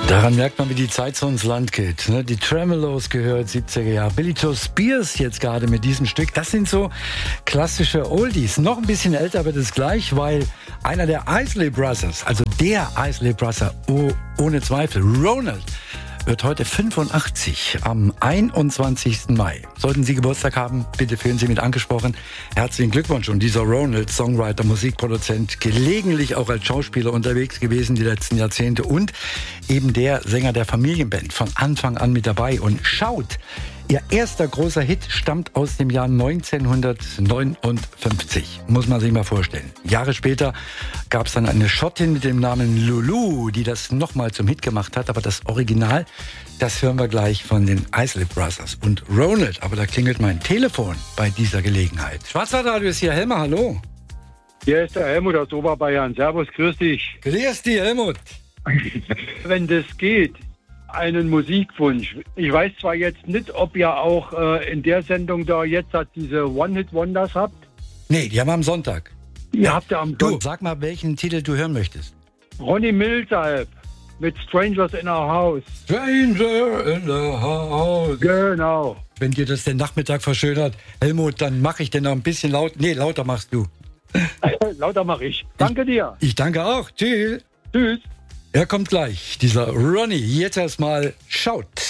Daran merkt man, wie die Zeit so ins Land geht. Ne? Die Tremeloes gehört, 70er Jahre. Billy Joe Spears jetzt gerade mit diesem Stück. Das sind so klassische Oldies. Noch ein bisschen älter wird es gleich, weil einer der Isley Brothers, also der Isley Brother, ohne Zweifel, Ronald, wird heute 85 am 21. Mai. Sollten Sie Geburtstag haben, bitte führen Sie mit angesprochen. Herzlichen Glückwunsch. Und dieser Ronald, Songwriter, Musikproduzent, gelegentlich auch als Schauspieler unterwegs gewesen die letzten Jahrzehnte und eben der Sänger der Familienband, von Anfang an mit dabei. Und schaut, ihr erster großer Hit stammt aus dem Jahr 1959. Muss man sich mal vorstellen. Jahre später gab es dann eine Schottin mit dem Namen Lulu, die das nochmal zum Hit gemacht hat. Aber das Original, das hören wir gleich von den Isley Brothers und Ronald. Aber da klingelt mein Telefon bei dieser Gelegenheit. Schwarzwaldradio ist hier. Helmer, hallo. Hier ist der Helmut aus Oberbayern. Servus, grüß dich. Grüß dich, Helmut. Wenn das geht, einen Musikwunsch. Ich weiß zwar jetzt nicht, ob ihr auch in der Sendung da jetzt diese One-Hit-Wonders habt. Nee, die haben wir am Sonntag. Ihr habt ja am Du, Sonntag. sag mal, welchen Titel du hören möchtest. Ronny Milsap mit Strangers in Our House. Stranger in the House. Genau. Wenn dir das den Nachmittag verschönert, Helmut, dann mache ich den noch ein bisschen laut. Nee, lauter machst du. Lauter mache ich. Danke dir. Ich danke auch. Tschüss. Tschüss. Er kommt gleich, dieser Ronny. Jetzt erstmal schaut.